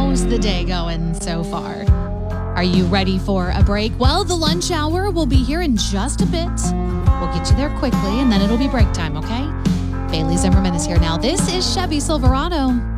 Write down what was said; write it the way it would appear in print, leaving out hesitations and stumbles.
How's the day going so far? Are you ready for a break? Well, the lunch hour will be here in just a bit. We'll get you there quickly, and then it'll be break time, okay? Bailey Zimmerman is here now. This is Chevy Silverado.